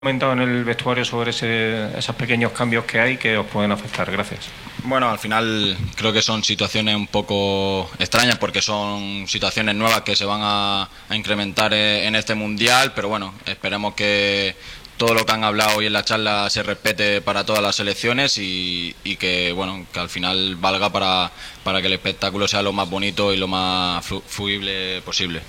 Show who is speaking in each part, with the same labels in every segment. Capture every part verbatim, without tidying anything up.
Speaker 1: Comentado en el vestuario sobre ese, esos pequeños cambios que hay que os pueden afectar. Gracias.
Speaker 2: Bueno, al final creo que son situaciones un poco extrañas porque son situaciones nuevas que se van a, a incrementar en este mundial, pero bueno, esperemos que todo lo que han hablado hoy en la charla se respete para todas las selecciones y, y que bueno, que al final valga para, para que el espectáculo sea lo más bonito y lo más flu, fluible posible.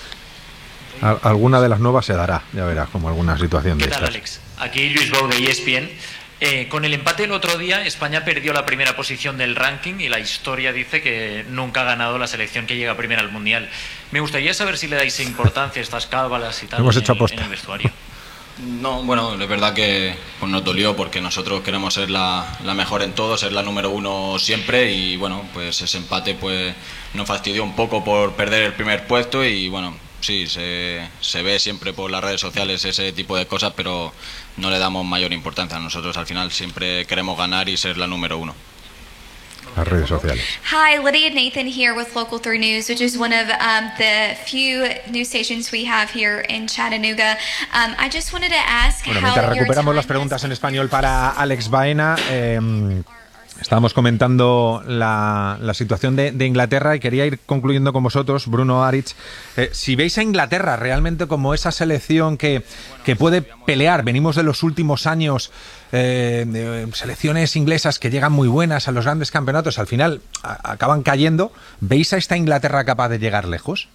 Speaker 3: Alguna de las nuevas se dará, ya verás, como alguna situación de
Speaker 4: ¿Qué tal,
Speaker 3: estas.
Speaker 4: Alex? Aquí Luis Bou de E S P N. Eh, con el empate el otro día, España perdió la primera posición del ranking y la historia dice que nunca ha ganado la selección que llega primera al Mundial. Me gustaría saber si le dais importancia a estas cábalas y tal.
Speaker 3: Hemos
Speaker 4: en,
Speaker 3: hecho
Speaker 4: el,
Speaker 3: aposta.
Speaker 4: en el vestuario.
Speaker 2: No, bueno, es verdad que pues, nos dolió porque nosotros queremos ser la, la mejor en todo, ser la número uno siempre y bueno, pues ese empate pues nos fastidió un poco por perder el primer puesto y bueno, sí, se, se ve siempre por las redes sociales ese tipo de cosas, pero no le damos mayor importancia. Nosotros al final siempre queremos ganar y ser la número uno.
Speaker 3: Las redes sociales.
Speaker 5: Hi, Lydia Nathan here with Local three News, which is one of um, the few news stations we have here in Chattanooga. Um, I just wanted to ask
Speaker 3: Bueno,
Speaker 5: how
Speaker 3: mientras
Speaker 5: your
Speaker 3: recuperamos
Speaker 5: time
Speaker 3: las preguntas
Speaker 5: has-
Speaker 3: en español para Alex Baena, eh, estábamos comentando la, la situación de, de Inglaterra y quería ir concluyendo con vosotros, Bruno Aritz. Eh, si veis a Inglaterra realmente como esa selección que, que puede pelear, venimos de los últimos años eh, de selecciones inglesas que llegan muy buenas a los grandes campeonatos, al final a, acaban cayendo. ¿Veis a esta Inglaterra capaz de llegar lejos?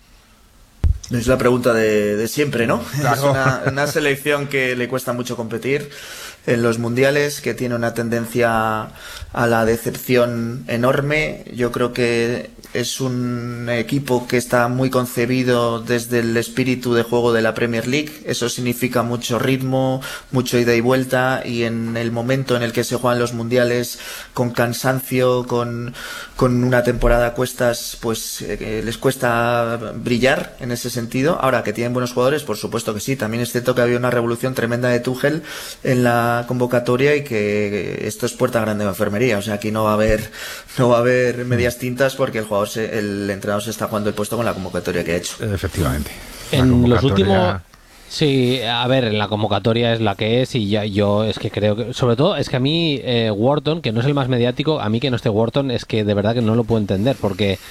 Speaker 6: Es la pregunta de, de siempre, ¿no?
Speaker 3: Claro.
Speaker 6: Es una, una selección que le cuesta mucho competir en los mundiales, que tiene una tendencia a la decepción enorme. Yo creo que es un equipo que está muy concebido desde el espíritu de juego de la Premier League. Eso significa mucho ritmo, mucho ida y vuelta, y en el momento en el que se juegan los mundiales con cansancio, con, con una temporada a cuestas, pues eh, les cuesta brillar en ese sentido. Ahora, que tienen buenos jugadores, por supuesto que sí. También es cierto que había una revolución tremenda de Tuchel en la convocatoria y que esto es puerta grande de enfermería. O sea, aquí no va a haber no va a haber medias tintas porque el jugador se, el entrenador se está jugando el puesto con la convocatoria que ha hecho.
Speaker 3: Efectivamente. La
Speaker 7: En los
Speaker 3: convocatoria-
Speaker 7: últimos... Sí, a ver, la convocatoria es la que es y ya, yo es que creo que... Sobre todo es que a mí eh, Wharton, que no es el más mediático, a mí que no esté Wharton es que de verdad que no lo puedo entender porque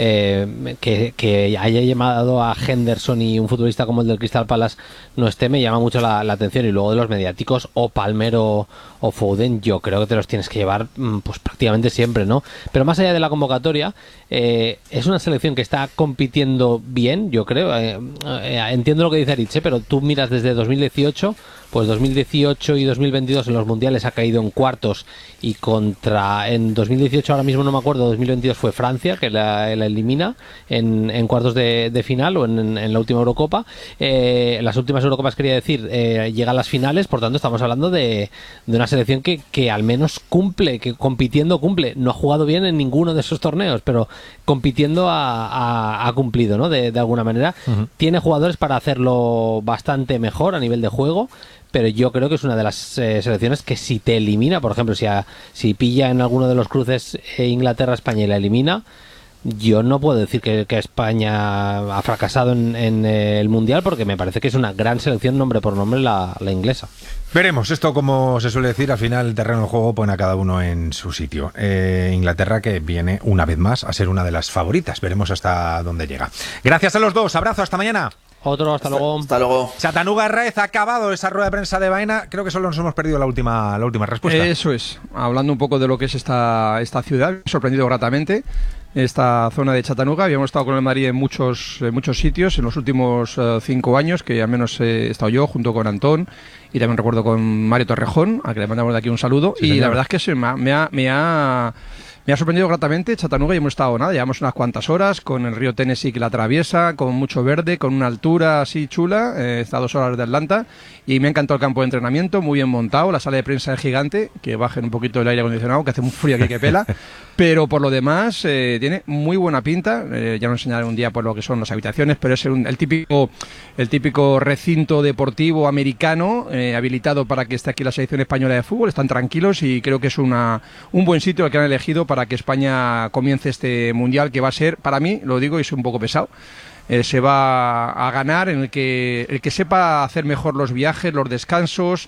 Speaker 7: eh, que, que haya llamado a Henderson y un futbolista como el del Crystal Palace no esté, me llama mucho la, la atención. Y luego de los mediáticos, o Palmer o, o Foden, yo creo que te los tienes que llevar pues prácticamente siempre, ¿no? Pero más allá de la convocatoria, eh, es una selección que está compitiendo bien, yo creo. Eh, eh, entiendo lo que dice Aritz, pero tú miras desde dos mil dieciocho, pues dos mil dieciocho y dos mil veintidós en los mundiales ha caído en cuartos y contra en dos mil dieciocho ahora mismo no me acuerdo, dos mil veintidós fue Francia que la, la elimina en, en cuartos de, de final o en, en la última Eurocopa. Eh, en las últimas Eurocopas quería decir, eh, llega a las finales, por tanto estamos hablando de, de una selección que, que al menos cumple, que compitiendo cumple. No ha jugado bien en ninguno de esos torneos, pero compitiendo ha, ha, ha cumplido, ¿no? De, de alguna manera. Uh-huh. Tiene jugadores para hacerlo bastante mejor a nivel de juego, pero yo creo que es una de las eh, selecciones que si te elimina, por ejemplo, si, a, si pilla en alguno de los cruces eh, Inglaterra-España y la elimina, yo no puedo decir que, que España ha fracasado en, en eh, el Mundial, porque me parece que es una gran selección nombre por nombre la, la inglesa.
Speaker 3: Veremos, esto como se suele decir, al final el terreno del juego pone a cada uno en su sitio. Eh, Inglaterra que viene una vez más a ser una de las favoritas, veremos hasta dónde llega. Gracias a los dos, abrazo, hasta mañana.
Speaker 7: Otro, hasta luego.
Speaker 6: Hasta luego.
Speaker 3: Chattanooga Raez ha acabado esa rueda de prensa de Baena. Creo que solo nos hemos perdido la última, la última respuesta.
Speaker 8: Eso es. Hablando un poco de lo que es esta, esta ciudad, me ha sorprendido gratamente esta zona de Chattanooga. Habíamos estado con el Madrid en muchos, en muchos sitios en los últimos uh, cinco años, que al menos he estado yo junto con Antón y también recuerdo con Mario Torrejón, a que le mandamos de aquí un saludo. Sí, y señor. La verdad es que se me ha... Me ha, me ha Me ha sorprendido gratamente Chattanooga y hemos estado nada, llevamos unas cuantas horas con el río Tennessee que la atraviesa, con mucho verde, con una altura así chula, eh, está a dos horas de Atlanta y me ha encantado el campo de entrenamiento, muy bien montado, la sala de prensa es gigante, que bajen un poquito el aire acondicionado, que hace un frío aquí que pela, pero por lo demás eh, tiene muy buena pinta, eh, ya nos enseñaré un día por lo que son las habitaciones, pero es un, el típico el típico recinto deportivo americano eh, habilitado para que esté aquí la selección española de fútbol, están tranquilos y creo que es una un buen sitio el que han elegido para que España comience este mundial que va a ser, para mí, lo digo y soy un poco pesado, eh, se va a ganar, en el que el que sepa hacer mejor los viajes, los descansos,